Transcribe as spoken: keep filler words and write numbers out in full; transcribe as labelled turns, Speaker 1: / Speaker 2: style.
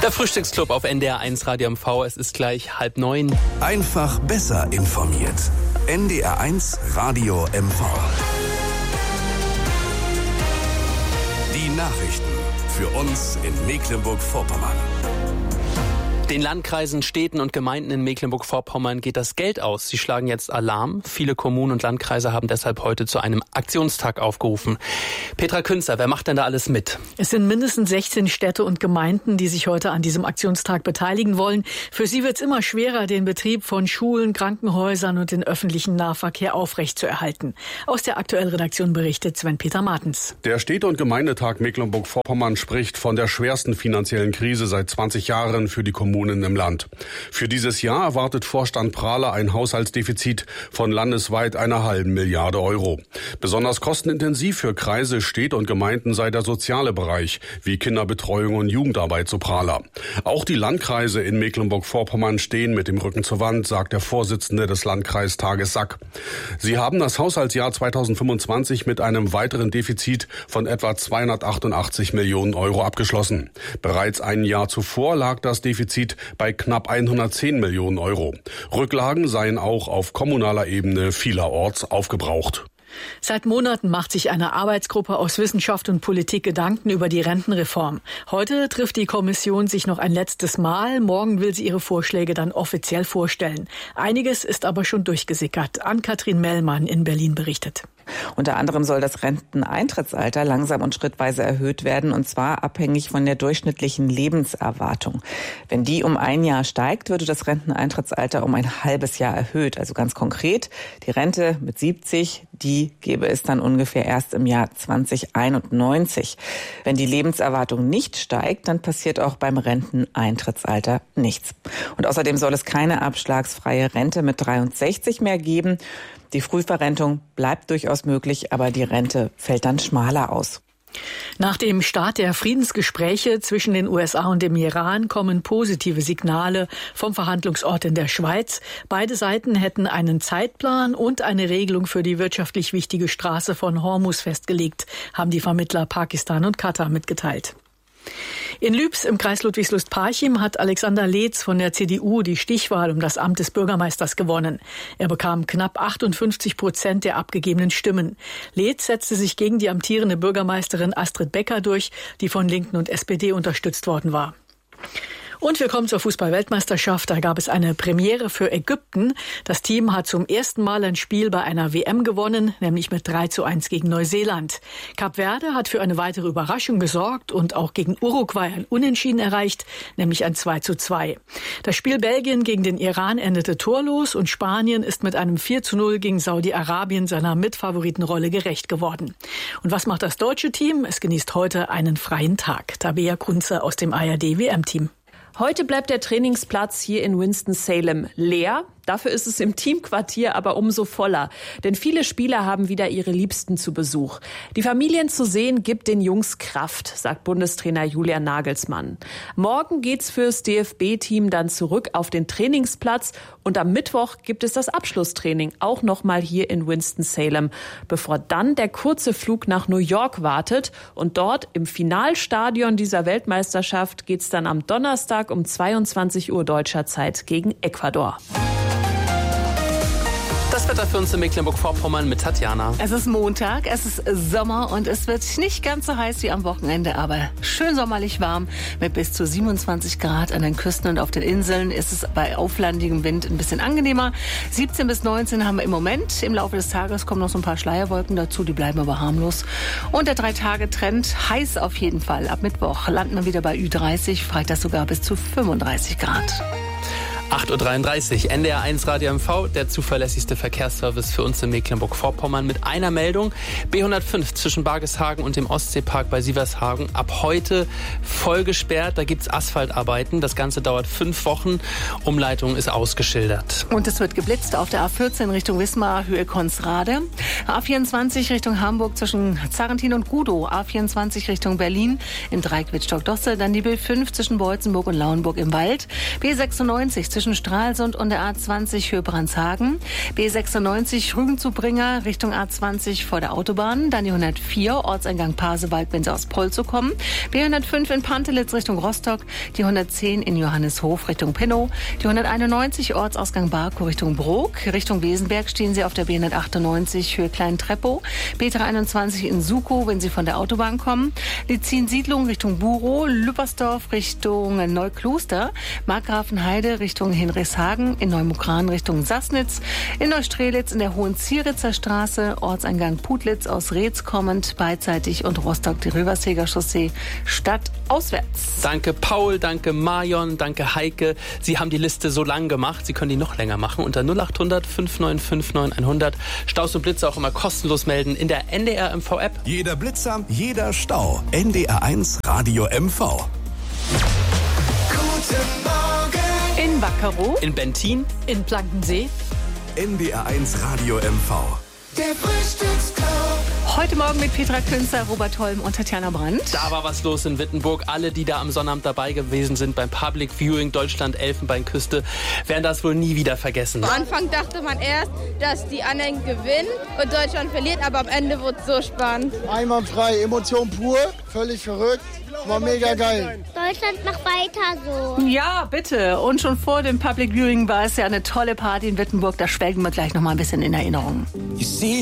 Speaker 1: Der Frühstücksclub auf N D R eins Radio M V. Es ist gleich halb neun.
Speaker 2: Einfach besser informiert. N D R eins Radio M V. Die Nachrichten für uns in Mecklenburg-Vorpommern.
Speaker 1: Den Landkreisen, Städten und Gemeinden in Mecklenburg-Vorpommern geht das Geld aus. Sie schlagen jetzt Alarm. Viele Kommunen und Landkreise haben deshalb heute zu einem Aktionstag aufgerufen. Petra Künzer, wer macht denn da alles mit?
Speaker 3: Es sind mindestens sechzehn Städte und Gemeinden, die sich heute an diesem Aktionstag beteiligen wollen. Für sie wird es immer schwerer, den Betrieb von Schulen, Krankenhäusern und den öffentlichen Nahverkehr aufrechtzuerhalten. Aus der aktuellen Redaktion berichtet Sven-Peter Martens.
Speaker 4: Der Städte- und Gemeindetag Mecklenburg-Vorpommern spricht von der schwersten finanziellen Krise seit zwanzig Jahren für die Kommunen im Land. Für dieses Jahr erwartet Vorstand Prahler ein Haushaltsdefizit von landesweit einer halben Milliarde Euro. Besonders kostenintensiv für Kreise, Städte und Gemeinden sei der soziale Bereich, wie Kinderbetreuung und Jugendarbeit, so Prahler. Auch die Landkreise in Mecklenburg-Vorpommern stehen mit dem Rücken zur Wand, sagt der Vorsitzende des Landkreistages Sack. Sie haben das Haushaltsjahr zweitausendfünfundzwanzig mit einem weiteren Defizit von etwa zweihundertachtundachtzig Millionen Euro abgeschlossen. Bereits ein Jahr zuvor lag das Defizit bei knapp hundertzehn Millionen Euro. Rücklagen seien auch auf kommunaler Ebene vielerorts aufgebraucht.
Speaker 3: Seit Monaten macht sich eine Arbeitsgruppe aus Wissenschaft und Politik Gedanken über die Rentenreform. Heute trifft die Kommission sich noch ein letztes Mal. Morgen will sie ihre Vorschläge dann offiziell vorstellen. Einiges ist aber schon durchgesickert. Ann-Kathrin Mellmann in Berlin berichtet.
Speaker 5: Unter anderem soll das Renteneintrittsalter langsam und schrittweise erhöht werden, und zwar abhängig von der durchschnittlichen Lebenserwartung. Wenn die um ein Jahr steigt, würde das Renteneintrittsalter um ein halbes Jahr erhöht. Also ganz konkret, die Rente mit siebzig, die gäbe es dann ungefähr erst im Jahr zweitausendeinundneunzig. Wenn die Lebenserwartung nicht steigt, dann passiert auch beim Renteneintrittsalter nichts. Und außerdem soll es keine abschlagsfreie Rente mit dreiundsechzig mehr geben. Die Frühverrentung bleibt durchaus möglich, aber die Rente fällt dann schmaler aus.
Speaker 3: Nach dem Start der Friedensgespräche zwischen den U S A und dem Iran kommen positive Signale vom Verhandlungsort in der Schweiz. Beide Seiten hätten einen Zeitplan und eine Regelung für die wirtschaftlich wichtige Straße von Hormuz festgelegt, haben die Vermittler Pakistan und Katar mitgeteilt. In Lübs im Kreis Ludwigslust-Parchim hat Alexander Leetz von der C D U die Stichwahl um das Amt des Bürgermeisters gewonnen. Er bekam knapp achtundfünfzig Prozent der abgegebenen Stimmen. Leetz setzte sich gegen die amtierende Bürgermeisterin Astrid Becker durch, die von Linken und S P D unterstützt worden war. Und wir kommen zur Fußball-Weltmeisterschaft. Da gab es eine Premiere für Ägypten. Das Team hat zum ersten Mal ein Spiel bei einer W M gewonnen, nämlich mit drei zu eins gegen Neuseeland. Kap Verde hat für eine weitere Überraschung gesorgt und auch gegen Uruguay ein Unentschieden erreicht, nämlich ein zwei zu zwei. Das Spiel Belgien gegen den Iran endete torlos und Spanien ist mit einem vier zu null gegen Saudi-Arabien seiner Mitfavoritenrolle gerecht geworden. Und was macht das deutsche Team? Es genießt heute einen freien Tag. Tabea Kunze aus dem A R D W M-Team.
Speaker 6: Heute bleibt der Trainingsplatz hier in Winston-Salem leer. Dafür ist es im Teamquartier aber umso voller. Denn viele Spieler haben wieder ihre Liebsten zu Besuch. Die Familien zu sehen, gibt den Jungs Kraft, sagt Bundestrainer Julian Nagelsmann. Morgen geht's fürs D F B-Team dann zurück auf den Trainingsplatz. Und am Mittwoch gibt es das Abschlusstraining, auch nochmal hier in Winston-Salem, bevor dann der kurze Flug nach New York wartet. Und dort im Finalstadion dieser Weltmeisterschaft geht's dann am Donnerstag um zweiundzwanzig Uhr deutscher Zeit gegen Ecuador.
Speaker 1: Das Wetter für uns in Mecklenburg-Vorpommern mit Tatjana.
Speaker 7: Es ist Montag, es ist Sommer und es wird nicht ganz so heiß wie am Wochenende, aber schön sommerlich warm mit bis zu siebenundzwanzig Grad an den Küsten und auf den Inseln. Ist es bei auflandigem Wind ein bisschen angenehmer. siebzehn bis neunzehn haben wir im Moment. Im Laufe des Tages kommen noch so ein paar Schleierwolken dazu, die bleiben aber harmlos. Und der Drei-Tage-Trend heiß auf jeden Fall. Ab Mittwoch landen wir wieder bei Ü dreißig, Freitag sogar bis zu fünfunddreißig Grad.
Speaker 1: acht Uhr dreiunddreißig, N D R eins Radio M V, der zuverlässigste Verkehrsservice für uns in Mecklenburg-Vorpommern mit einer Meldung. B hundertfünf zwischen Bargeshagen und dem Ostseepark bei Sievershagen ab heute voll gesperrt. Da gibt's Asphaltarbeiten. Das Ganze dauert fünf Wochen. Umleitung ist ausgeschildert.
Speaker 7: Und es wird geblitzt auf der A vierzehn Richtung Wismar, Höhe Konsrade. A vierundzwanzig Richtung Hamburg zwischen Zarrentin und Gudow. A vierundzwanzig Richtung Berlin im Dreieck Wittstock-Dosse. Dann die B fünf zwischen Beutzenburg und Lauenburg im Wald. B sechsundneunzig zwischen Stralsund und der A zwanzig Höhe Brandshagen. B sechsundneunzig Rügen zu Bringer Richtung A zwanzig vor der Autobahn. Dann die hundertvier Ortseingang Pasewalk, wenn Sie aus Polzow kommen. B hundertfünf in Pantelitz Richtung Rostock. Die hundertzehn in Johanneshof Richtung Pinnow. Die hunderteinundneunzig Ortsausgang Barkow Richtung Brok. Richtung Wesenberg stehen Sie auf der B hundertachtundneunzig Höhe Klein-Treppow. B dreihunderteinundzwanzig in Sukow, wenn Sie von der Autobahn kommen. Lizin-Siedlung Richtung Burow. Lüppersdorf Richtung Neukloster. Markgrafenheide Richtung Hinrichshagen. In Neumukran Richtung Sassnitz. In Neustrelitz in der Hohen-Zieritzer Straße. Ortseingang Putlitz aus Reetz kommend. Beidseitig und Rostock die Röverseger Chaussee stadtauswärts.
Speaker 1: Danke Paul, danke Marion, danke Heike. Sie haben die Liste so lang gemacht, Sie können die noch länger machen. Unter null acht hundert fünf neun fünf neun hundert. Staus und Blitze auch immer kostenlos melden in der N D R M V App.
Speaker 2: Jeder Blitzer, jeder Stau. N D R eins Radio M V.
Speaker 8: Guten Morgen.
Speaker 7: In Wackerow.
Speaker 1: In Bentin.
Speaker 3: In Plankensee.
Speaker 2: N D R eins Radio M V.
Speaker 8: Der Frühstücksclub.
Speaker 7: Heute Morgen mit Petra Künzer, Robert Holm und Tatjana Brandt.
Speaker 1: Da war was los in Wittenburg. Alle, die da am Sonnabend dabei gewesen sind beim Public Viewing Deutschland-Elfenbeinküste, werden das wohl nie wieder vergessen.
Speaker 9: Am Anfang dachte man erst, dass die anderen gewinnen und Deutschland verliert, aber am Ende wurde es so spannend.
Speaker 10: Einwandfrei, Emotion pur, völlig verrückt, war mega geil.
Speaker 11: Deutschland macht weiter so.
Speaker 7: Ja, bitte. Und schon vor dem Public Viewing war es ja eine tolle Party in Wittenburg. Da schwelgen wir gleich noch mal ein bisschen in Erinnerung.